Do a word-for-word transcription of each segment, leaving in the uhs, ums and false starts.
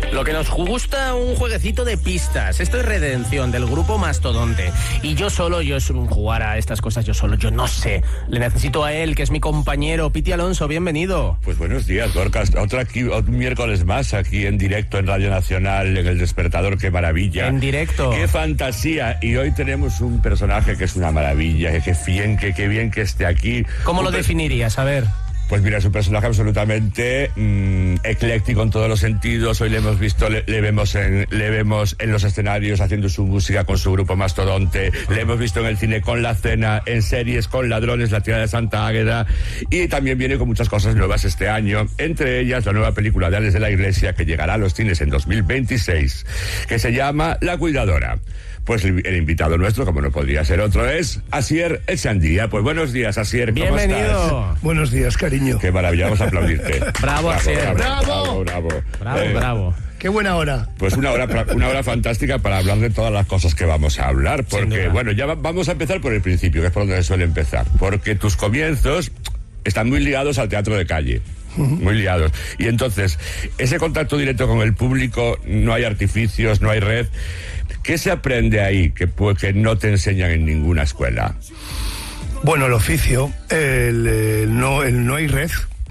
Lo que nos gusta, un jueguecito de pistas. Esto es Redención, del grupo Mastodonte. Y yo solo, yo jugar a estas cosas yo solo, yo no sé. Le necesito a él, que es mi compañero. Piti Alonso, bienvenido. Pues buenos días, Gorkas. Otro, aquí, otro miércoles más aquí en directo en Radio Nacional, en El Despertador. Qué maravilla. En directo. Qué fantasía. Y hoy tenemos un personaje que es una maravilla. Qué bien, qué, qué bien que esté aquí. ¿Cómo un lo definirías? A ver. Pues mira, es un personaje absolutamente mmm, ecléctico en todos los sentidos. Hoy le hemos visto, le, le vemos en, le vemos en los escenarios haciendo su música con su grupo Mastodonte. Le hemos visto en el cine con La Cena, en series con Ladrones, La Tía de Santa Águeda. Y también viene con muchas cosas nuevas este año. Entre ellas la nueva película de Ales de la Iglesia, que llegará a los cines en dos mil veintiséis, que se llama La Cuidadora. Pues el, el invitado nuestro, como no podría ser otro, es Asier Echandía. Pues buenos días, Asier, ¿cómo Bienvenido. estás? Buenos días, cariño. Qué maravilla, vamos a aplaudirte. Bravo, Asier. Bravo, Bravo, bravo, bravo. Bravo, Eh, bravo. Qué buena hora. Pues una hora, una hora fantástica para hablar de todas las cosas que vamos a hablar. Porque, bueno, ya va, vamos a empezar por el principio, que es por donde se suele empezar. Porque tus comienzos están muy ligados al teatro de calle. Muy liados. Y entonces, ese contacto directo con el público, no hay artificios, no hay red. ¿Qué se aprende ahí que, pues, que no te enseñan en ninguna escuela? Bueno, el oficio, el, el, no, el no hay red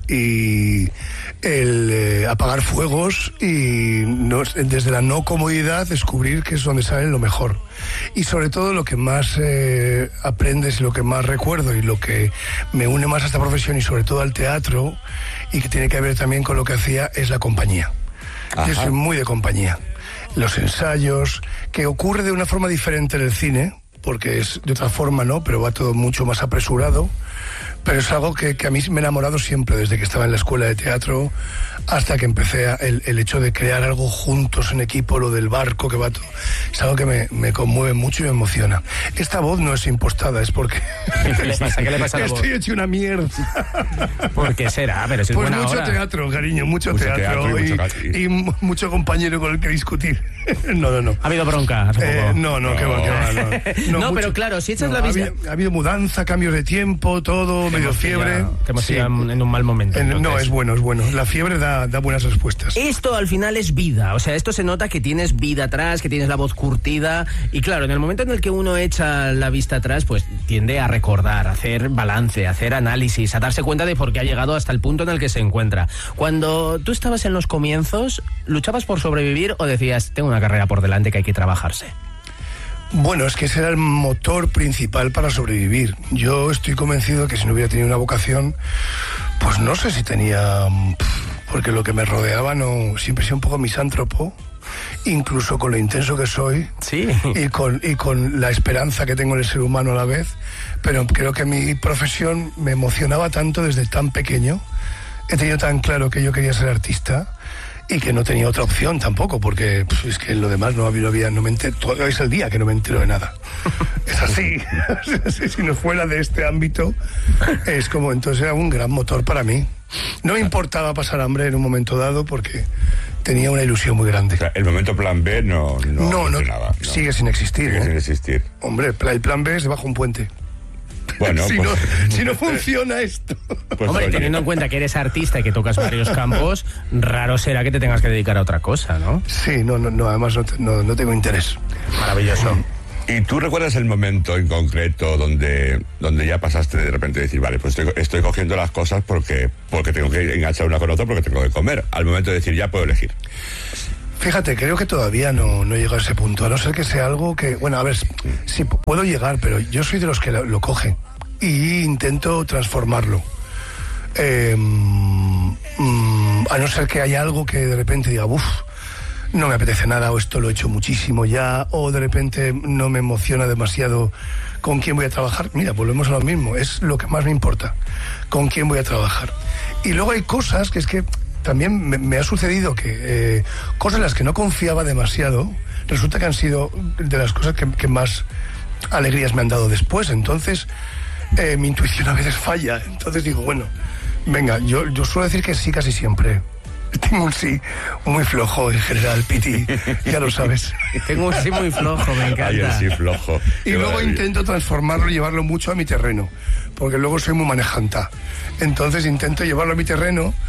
y el eh, apagar fuegos y no, desde la no comodidad descubrir que es donde sale lo mejor. Y sobre todo lo que más eh, aprendes y lo que más recuerdo y lo que me une más a esta profesión y sobre todo al teatro y que tiene que ver también con lo que hacía es la compañía. Ajá. Yo soy muy de compañía. Los ensayos, que ocurre de una forma diferente en el cine, porque es de otra forma, ¿no? Pero va todo mucho más apresurado. Pero es algo que, que a mí me ha enamorado siempre, desde que estaba en la escuela de teatro hasta que empecé a, el, el hecho de crear algo juntos en equipo, lo del barco que va todo. Es algo que me, me conmueve mucho y me emociona. Esta voz no es impostada, es porque... ¿Qué le pasa? ¿Qué le pasa a la voz? Estoy hecho una mierda. ¿Por qué será? Pero si es pues buena mucho hora. teatro, cariño, mucho, mucho teatro, teatro y, y, mucho, y mucho compañero con el que discutir. No, no, no. ¿Ha habido bronca? Eh, no, no, no, que va, que va. No, no, no pero claro, si echas no, la vista... Ha habido, ha habido mudanza, cambios de tiempo, todo, medio fiebre. Te hemos sí. en un mal momento. En, no, es bueno, es bueno. La fiebre da, da buenas respuestas. Esto al final es vida, o sea, esto se nota que tienes vida atrás, que tienes la voz curtida y claro, en el momento en el que uno echa la vista atrás, pues tiende a recordar, a hacer balance, a hacer análisis, a darse cuenta de por qué ha llegado hasta el punto en el que se encuentra. Cuando tú estabas en los comienzos, ¿luchabas por sobrevivir o decías, tengo una carrera por delante que hay que trabajarse? Bueno, es que ese era el motor principal para sobrevivir. Yo estoy convencido que si no hubiera tenido una vocación, pues no sé si tenía... Porque lo que me rodeaba no... Siempre he sido un poco misántropo, incluso con lo intenso que soy. Sí. Y con, y con la esperanza que tengo en el ser humano a la vez. Pero creo que mi profesión me emocionaba tanto desde tan pequeño. He tenido tan claro que yo quería ser artista... Y que no tenía otra opción tampoco, porque pues, es que lo demás no había, no había no me entero, todo es el día que no me entero de nada. Es así. Si no fuera de este ámbito, es como, entonces era un gran motor para mí. No me importaba pasar hambre en un momento dado porque tenía una ilusión muy grande. O sea, el momento plan B no no, no, no, no sigue sin existir. Sigue ¿eh? sin existir. Hombre, el plan B es debajo un puente. Bueno, si, pues, no, si no funciona esto. Pues hombre, oye, teniendo en cuenta que eres artista y que tocas varios campos, raro será que te tengas que dedicar a otra cosa, ¿no? Sí, no, no, no además no, no, no tengo interés. Maravilloso. ¿Y tú recuerdas el momento en concreto donde, donde ya pasaste de repente a decir, vale, pues estoy, estoy cogiendo las cosas porque, porque tengo que enganchar una con otra porque tengo que comer? Al momento de decir, ya puedo elegir. Fíjate, creo que todavía no, no llego a ese punto, a no ser que sea algo que... Bueno, a ver, sí, puedo llegar, pero yo soy de los que lo, lo cogen y intento transformarlo. Eh, mm, a no ser que haya algo que de repente diga, uff, no me apetece nada, o esto lo he hecho muchísimo ya, o de repente no me emociona demasiado con quién voy a trabajar. Mira, volvemos a lo mismo, es lo que más me importa, con quién voy a trabajar. Y luego hay cosas que es que... También me, me ha sucedido que eh, cosas en las que no confiaba demasiado, resulta que han sido de las cosas que, que más alegrías me han dado después. Entonces, eh, mi intuición a veces falla. Entonces digo, bueno, venga, yo, yo suelo decir que sí casi siempre. Tengo un sí muy flojo en general, Piti, ya lo sabes. Tengo un sí muy flojo, me encanta. Ay, el sí flojo. Y luego maravilla. Intento transformarlo y llevarlo mucho a mi terreno, porque luego soy muy manejanta. Entonces intento llevarlo a mi terreno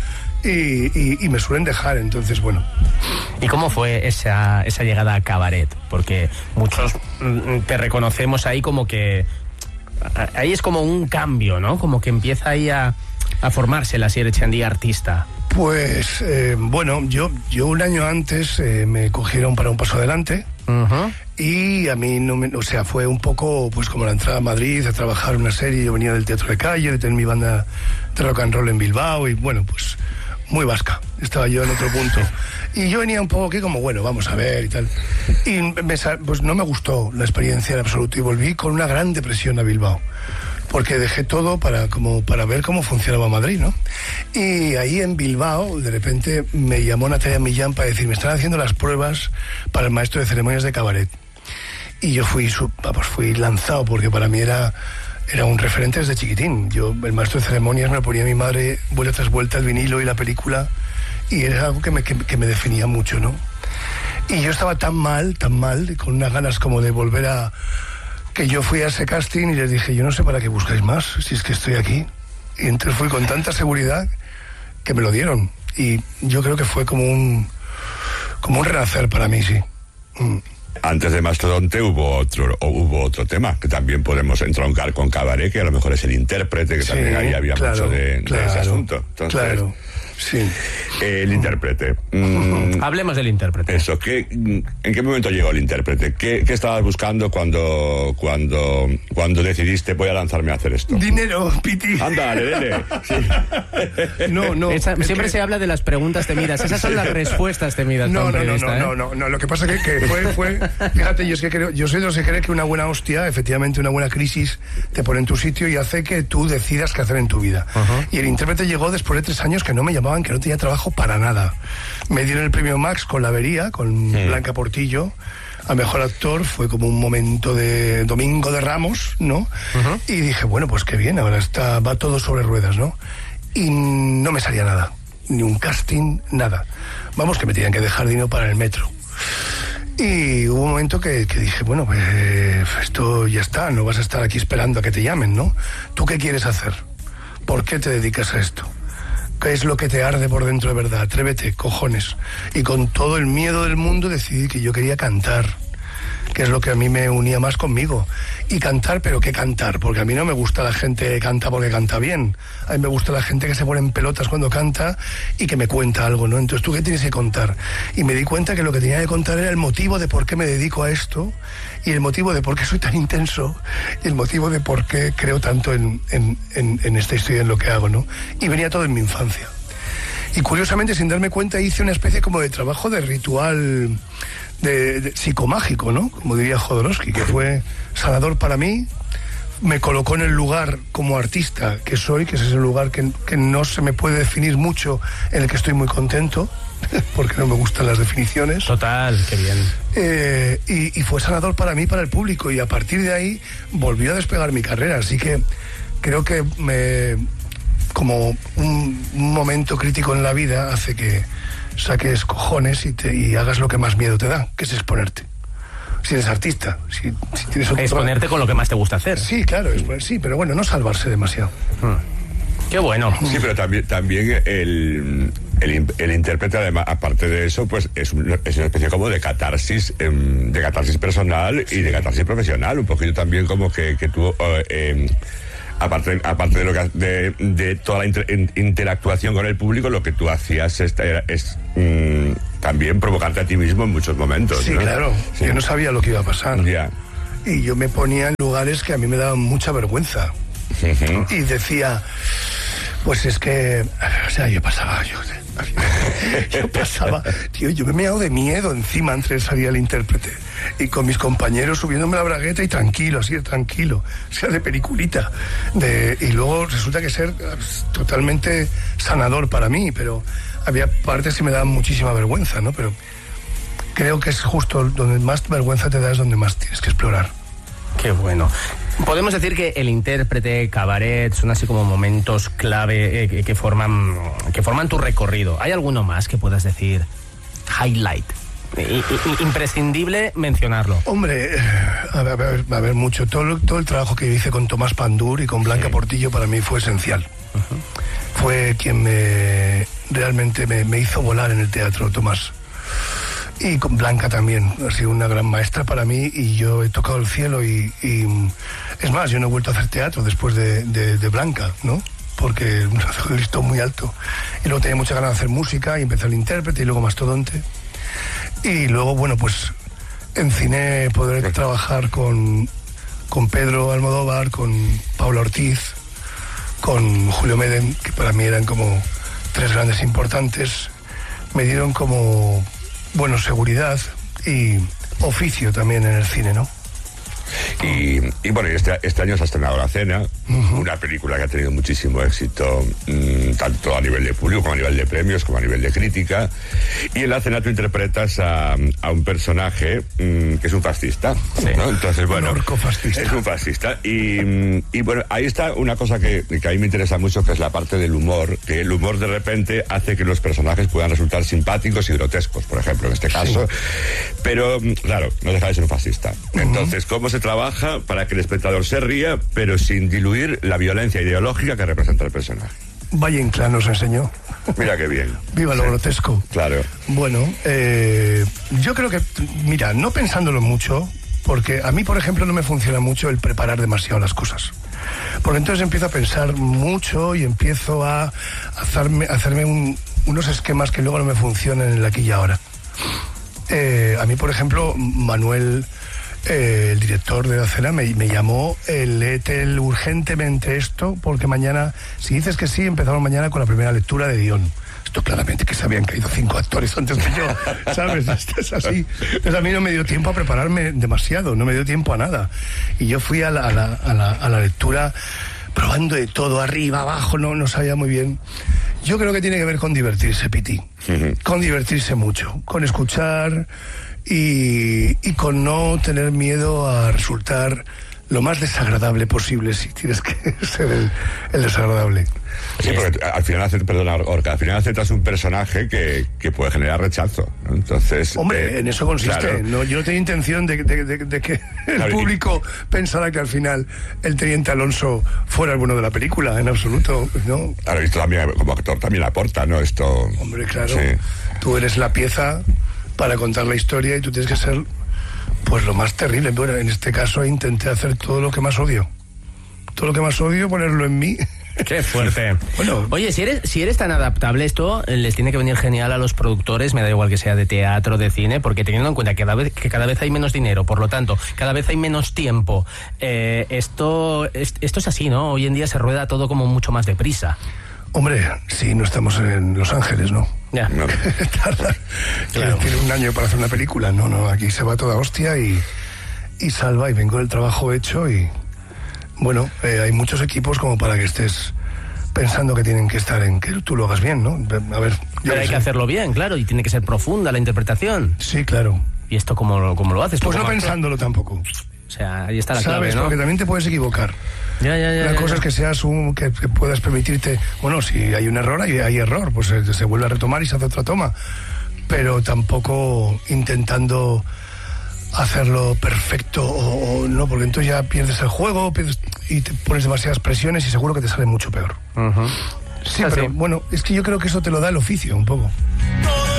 y, y, y me suelen dejar, entonces bueno. ¿Y cómo fue esa, esa llegada a Cabaret? Porque muchos mm, te reconocemos ahí como que... Ahí es como un cambio, ¿no? Como que empieza ahí a, a formarse la Asier Echandía artista. Pues, eh, bueno, yo, yo un año antes eh, me cogieron para Un Paso Adelante. Uh-huh. Y a mí, no me, o sea, fue un poco pues como la entrada a Madrid a trabajar una serie. Yo venía del teatro de calle, de tener mi banda de rock and roll en Bilbao y bueno, pues muy vasca. Estaba yo en otro punto. Y yo venía un poco aquí como, bueno, vamos a ver y tal. Y me, pues no me gustó la experiencia en absoluto y volví con una gran depresión a Bilbao. Porque dejé todo para, como, para ver cómo funcionaba Madrid, ¿no? Y ahí en Bilbao, de repente, me llamó Natalia Millán para decir, me están haciendo las pruebas para el maestro de ceremonias de Cabaret. Y yo fui, vamos, fui lanzado, porque para mí era, era un referente desde chiquitín. Yo, el maestro de ceremonias me lo ponía mi madre vuelta tras vuelta, el vinilo y la película, y era algo que me, que, que me definía mucho, ¿no? Y yo estaba tan mal, tan mal, con unas ganas como de volver a... que yo fui a ese casting y les dije, yo no sé para qué buscáis más, si es que estoy aquí. Y entonces fui con tanta seguridad que me lo dieron. Y yo creo que fue como un como un renacer para mí, sí. Mm. Antes de Mastodonte hubo otro hubo otro tema que también podemos entroncar con Cabaret, que a lo mejor es el intérprete, que sí, también ahí había claro, mucho de, claro, de ese asunto. Entonces, claro. Sí. El intérprete. Mm, Hablemos del intérprete. Eso, ¿qué, ¿en qué momento llegó el intérprete? ¿Qué, qué estabas buscando cuando, cuando, cuando decidiste voy a lanzarme a hacer esto? Dinero, Piti. Anda, dale, sí. No, no. Esa, siempre que... se habla de las preguntas temidas. Esas son las respuestas temidas. No, no, no, no, ¿eh? no, no, no. Lo que pasa es que, que fue, fue. Fíjate, yo es que creo, yo soy de los que cree que una buena hostia, efectivamente, una buena crisis te pone en tu sitio y hace que tú decidas qué hacer en tu vida. Uh-huh. Y el intérprete llegó después de tres años que no me llamaban, que no tenía trabajo para nada. Me dieron el premio Max con La Avería, con sí. Blanca Portillo, a mejor actor. Fue como un momento de Domingo de Ramos, ¿no? Uh-huh. Y dije, bueno, pues qué bien, ahora está, va todo sobre ruedas, ¿no? Y no me salía nada, ni un casting, nada. Vamos, que me tenían que dejar dinero para el metro. Y hubo un momento que, que dije, bueno, pues esto ya está, no vas a estar aquí esperando a que te llamen, ¿no? ¿Tú qué quieres hacer? ¿Por qué te dedicas a esto? ¿Qué es lo que te arde por dentro de verdad? Atrévete, cojones. Y con todo el miedo del mundo decidí que yo quería cantar, que es lo que a mí me unía más conmigo. Y cantar, pero ¿qué cantar? Porque a mí no me gusta la gente que canta porque canta bien. A mí me gusta la gente que se pone en pelotas cuando canta y que me cuenta algo, ¿no? Entonces, ¿tú qué tienes que contar? Y me di cuenta que lo que tenía que contar era el motivo de por qué me dedico a esto, y el motivo de por qué soy tan intenso, y el motivo de por qué creo tanto en, en, en, en esta historia, en lo que hago, ¿no? Y venía todo en mi infancia. Y curiosamente, sin darme cuenta, hice una especie como de trabajo de ritual de, de psicomágico, ¿no? Como diría Jodorowsky, que fue sanador para mí. Me colocó en el lugar como artista que soy, que es ese lugar que, que no se me puede definir mucho, en el que estoy muy contento, porque no me gustan las definiciones. Total, qué bien. Eh, y, y fue sanador para mí, para el público, y a partir de ahí volvió a despegar mi carrera. Así que creo que me, como un, un momento crítico en la vida hace que saques cojones y, te, y hagas lo que más miedo te da, que es exponerte. Si eres artista, si, si tienes otro... Exponerte con lo que más te gusta hacer. Sí, claro, exponer, sí, pero bueno, no salvarse demasiado. Hmm. Qué bueno. Sí, pero también, también el, el, el intérprete, además, aparte de eso, pues es, un, es una especie como de catarsis, eh, de catarsis personal y de catarsis profesional. Un poquito también como que, que tú... Eh, eh, Aparte, aparte de lo que de, de toda la inter, interactuación con el público, lo que tú hacías es, es mm, también provocarte a ti mismo en muchos momentos. Sí, ¿no? Claro. Sí. Yo no sabía lo que iba a pasar. Yeah. Y yo me ponía en lugares que a mí me daban mucha vergüenza. Uh-huh. Y decía, pues es que, o sea, yo pasaba, yo, yo pasaba, tío, yo me he meado de miedo encima antes de salir al intérprete. Y con mis compañeros subiéndome la bragueta y tranquilo, así de tranquilo, o sea, de peliculita. De, y luego resulta que ser totalmente sanador para mí, pero había partes que me daban muchísima vergüenza, ¿no? Pero creo que es justo donde más vergüenza te da, es donde más tienes que explorar. Qué bueno. Podemos decir que el intérprete, Cabaret, son así como momentos clave eh, que, que, forman, que forman tu recorrido. ¿Hay alguno más que puedas decir highlight? I, I, imprescindible mencionarlo. Hombre, a ver, a ver, a ver mucho. Todo, todo el trabajo que hice con Tomás Pandur y con Blanca sí. Portillo para mí fue esencial. Uh-huh. Fue quien me, realmente me, me hizo volar en el teatro, Tomás. Y con Blanca también, ha sido una gran maestra para mí y yo he tocado el cielo y, y es más, yo no he vuelto a hacer teatro después de, de, de Blanca, ¿no? Porque el listón muy alto. Y luego tenía mucha ganas de hacer música y empecé el intérprete y luego Mastodonte. Y luego, bueno, pues en cine poder trabajar con, con Pedro Almodóvar, con Paula Ortiz, con Julio Medem, que para mí eran como tres grandes importantes, me dieron como, bueno, seguridad y oficio también en el cine, ¿no? Y, y bueno, este, este año se ha estrenado La Cena, uh-huh. una película que ha tenido muchísimo éxito, mmm, tanto a nivel de público como a nivel de premios, como a nivel de crítica. Y en La Cena tú interpretas a, a un personaje mmm, que es un fascista, sí. ¿no? Entonces, bueno, un orco fascista. Es un fascista. Y, y bueno, ahí está una cosa que, que a mí me interesa mucho, que es la parte del humor, que el humor de repente hace que los personajes puedan resultar simpáticos y grotescos, por ejemplo, en este caso. Sí. Pero, claro, no deja de ser un fascista. Uh-huh. Entonces, ¿cómo se trabaja para que el espectador se ría, pero sin diluir la violencia ideológica que representa el personaje? Valle Inclán nos enseñó. Mira qué bien. Viva lo sí. grotesco. Claro. Bueno, eh, yo creo que, mira, no pensándolo mucho, porque a mí, por ejemplo, no me funciona mucho el preparar demasiado las cosas. Porque entonces empiezo a pensar mucho y empiezo a hacerme, hacerme un, unos esquemas que luego no me funcionan en el aquí y ahora. Eh, a mí, por ejemplo, Manuel... Eh, el director de La Cena me, me llamó, eh, léete urgentemente esto, porque mañana, si dices que sí, empezamos mañana con la primera lectura de guión. Esto claramente que se habían caído cinco actores antes que yo, ¿sabes? Esto es así. Entonces a mí no me dio tiempo a prepararme demasiado, no me dio tiempo a nada. Y yo fui a la, a la, a la, a la lectura probando de todo, arriba, abajo, no, no sabía muy bien. Yo creo que tiene que ver con divertirse, Piti. Uh-huh. Con divertirse mucho, con escuchar... Y, y con no tener miedo a resultar lo más desagradable posible, si tienes que ser el, el desagradable. Sí, porque al final, perdona, Orca, al final aceptas un personaje que, que puede generar rechazo, ¿no? Entonces... Hombre, eh, en eso consiste. Claro. No, yo no tenía intención de, de, de, de que el claro, público y... pensara que al final el Teniente Alonso fuera el bueno de la película, en absoluto, ¿no? Claro, esto también, como actor, también aporta, ¿no? Esto... Hombre, claro, sí. Tú eres la pieza... para contar la historia y tú tienes que ser pues lo más terrible. Bueno, en este caso intenté hacer todo lo que más odio. Todo lo que más odio, ponerlo en mí. Qué fuerte. Bueno, oye, si eres, si eres tan adaptable, esto les tiene que venir genial a los productores, me da igual que sea de teatro, de cine, porque teniendo en cuenta que cada vez, que cada vez hay menos dinero, por lo tanto, cada vez hay menos tiempo, eh, esto, esto es así, ¿no? Hoy en día se rueda todo como mucho más deprisa. Hombre, sí, no estamos en Los Ángeles, ¿no? Ya. No. Tarda, claro. Tiene un año para hacer una película. No, no, aquí se va toda hostia y, y salva y vengo el trabajo hecho y... Bueno, eh, hay muchos equipos como para que estés pensando que tienen que estar en que tú lo hagas bien, ¿no? A ver... Pero hay sé. que hacerlo bien, claro, y tiene que ser profunda la interpretación. Sí, claro. ¿Y esto cómo, cómo lo haces? Pues no pensándolo tampoco. O sea, ahí está la ¿Sabes? clave, ¿no? Porque también te puedes equivocar. Ya, ya, ya. La ya, cosa ya. es que seas un... Que, que puedas permitirte... Bueno, si hay un error, hay, hay error. Pues se, se vuelve a retomar y se hace otra toma. Pero tampoco intentando hacerlo perfecto o, o no, porque entonces ya pierdes el juego pierdes, y te pones demasiadas presiones y seguro que te sale mucho peor. Uh-huh. Sí, pero bueno, es que yo creo que eso te lo da el oficio un poco.